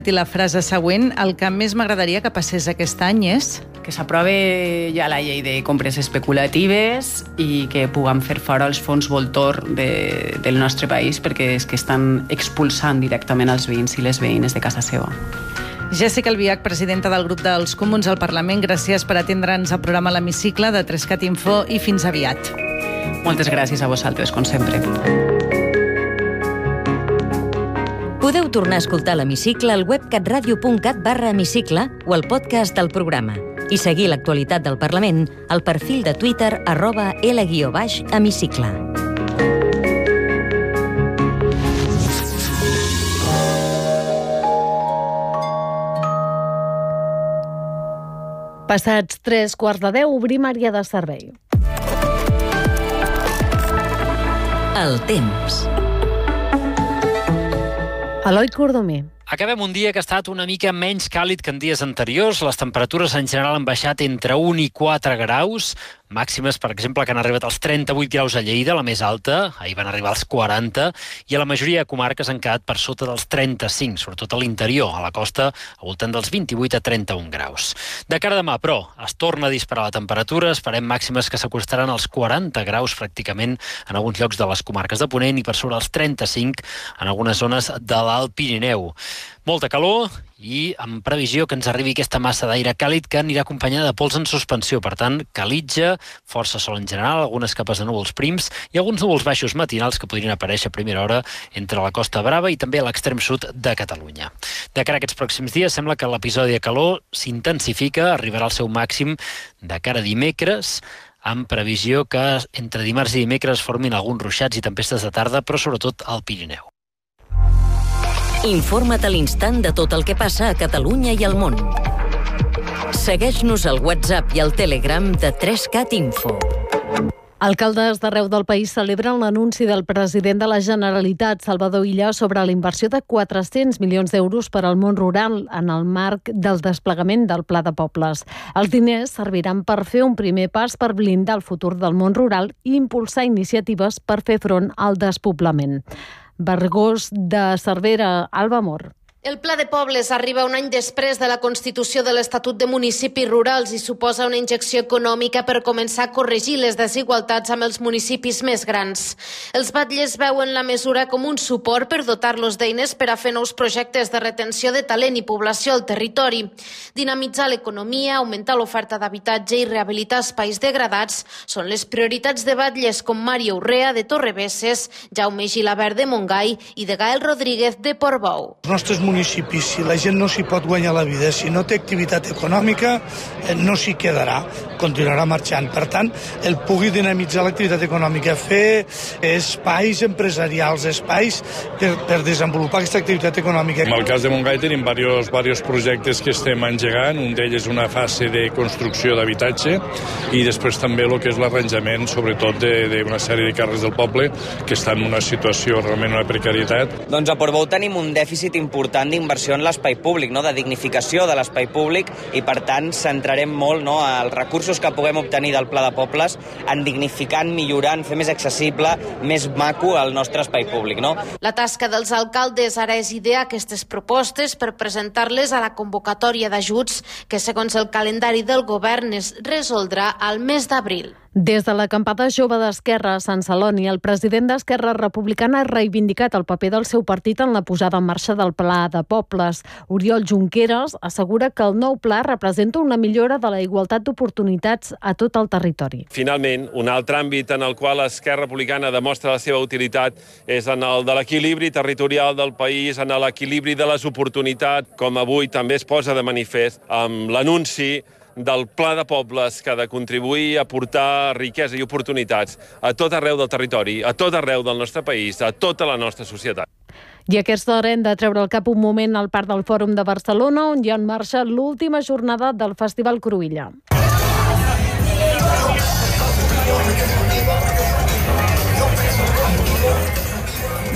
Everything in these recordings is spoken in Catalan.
I la frase següent, el que més m'agradaria que passés aquest any és... Que s'aprove ja la llei de compres especulatives i que puguem fer fora els fons voltor del nostre país, perquè és que estan expulsant directament els veïns i les veïnes de casa seva. Jessica Albiach, presidenta del grup dels Comuns al Parlament, gràcies per atendre'ns al programa L'Hemicicle de 3cat Info i fins aviat. Moltes gràcies a vosaltres, com sempre. Podeu tornar a escoltar l'Hemicicle al web catradio.cat/hemicicle o al podcast del programa i seguir l'actualitat del Parlament al perfil de Twitter @L_Hemicicle. Passats 3:15, obrim àrea de servei. El temps. Eloi Cordomé. Acabem un dia que ha estat una mica menys càlid que en dies anteriors. Les temperatures en general han baixat entre 1 i 4 graus. Màximes, per exemple, que han arribat als 38 graus a Lleida, la més alta. Ahir van arribar als 40. I a la majoria de comarques han quedat per sota dels 35, sobretot a l'interior, a la costa, al voltant dels 28 a 31 graus. De cara a demà, però, es torna a disparar la temperatura. Esperem màximes que s'acostaran als 40 graus pràcticament en alguns llocs de les comarques de Ponent i per sobre els 35 en algunes zones de l'Alt Pirineu. Molta calor i amb previsió que ens arribi aquesta massa d'aire càlid que anirà acompanyada de pols en suspensió. Per tant, calitja, força sol en general, algunes capes de núvols prims i alguns núvols baixos matinals que podrien aparèixer a primera hora entre la Costa Brava i també a l'extrem sud de Catalunya. De cara a aquests pròxims dies, sembla que l'episodi de calor s'intensifica, arribarà al seu màxim de cara a dimecres, amb previsió que entre dimarts i dimecres formin alguns ruixats i tempestes de tarda, però sobretot al Pirineu. Informa't a l'instant de tot el que passa a Catalunya i al món. Segueix-nos al WhatsApp i al Telegram de 3cat Info. Alcaldes d'arreu del país celebren l'anunci del president de la Generalitat, Salvador Illa, sobre la inversió de 400 milions d'euros per al món rural en el marc del desplegament del Pla de Pobles. Els diners serviran per fer un primer pas per blindar el futur del món rural i impulsar iniciatives per fer front al despoblament. Vergós de Cervera, Alba Mor. El Pla de Pobles arriba un any després de la constitució de l'Estatut de Municipis Rurals i suposa una injecció econòmica per començar a corregir les desigualtats amb els municipis més grans. Els batlles veuen la mesura com un suport per dotar-los d'eines per a fer nous projectes de retenció de talent i població al territori. Dinamitzar l'economia, augmentar l'oferta d'habitatge i rehabilitar espais degradats són les prioritats de batlles com Mario Urrea de Torrebesses, Jaume Gilabert de Montgai i de Gael Rodríguez de Portbou. Els nostres municipis, si la gent no s'hi pot guanyar la vida, si no té activitat econòmica, no s'hi quedarà, continuarà marxant. Per tant, el pugui dinamitzar l'activitat econòmica, fer espais empresarials, espais per desenvolupar aquesta activitat econòmica. En el cas de Montgai tenim diversos projectes que estem engegant, un d'ells és una fase de construcció d'habitatge i després també el que és l'arranjament, sobretot d'una sèrie de carrers del poble que estan en una situació realment una precarietat. Doncs a Portbou tenim un dèficit important d'inversió en l'espai públic, de dignificació de l'espai públic i per tant centrarem molt els recursos que puguem obtenir del Pla de Pobles en dignificant, millorant, fer més accessible, més maco el nostre espai públic. La tasca dels alcaldes ara és idear aquestes propostes per presentar-les a la convocatòria d'ajuts que segons el calendari del govern es resoldrà al mes d'abril. Des de l'acampada jove d'Esquerra a Sant Celoni, el president d'Esquerra Republicana ha reivindicat el paper del seu partit en la posada en marxa del Pla de Pobles. Oriol Junqueras assegura que el nou pla representa una millora de la igualtat d'oportunitats a tot el territori. Finalment, un altre àmbit en el qual Esquerra Republicana demostra la seva utilitat és en el de l'equilibri territorial del país, en l'equilibri de les oportunitats, com avui també es posa de manifest amb l'anunci del Pla de Pobles que ha de contribuir a portar riquesa i oportunitats a tot arreu del territori, a tot arreu del nostre país, a tota la nostra societat. I a aquesta hora hem de treure el cap un moment al Parc del Fòrum de Barcelona, on hi ha en marxa l'última jornada del Festival Cruïlla.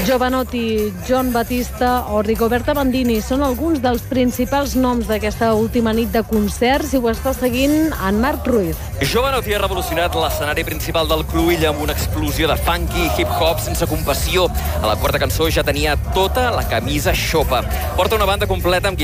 Jovanotti, John Batista o Rigoberta Bandini són alguns dels principals noms d'aquesta última nit de concerts i ho està seguint en Marc Ruiz. Jovanotti ha revolucionat l'escenari principal del Cruïlla amb una explosió de funky i hip-hop sense compassió. A la quarta cançó ja tenia tota la camisa xopa. Porta una banda completa amb